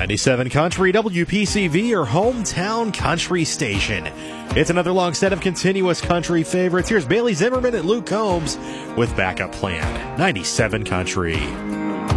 97 Country, WPCV, your hometown country station. It's another long set of continuous country favorites. Here's Bailey Zimmerman and Luke Combs with Backup Plan. 97 Country.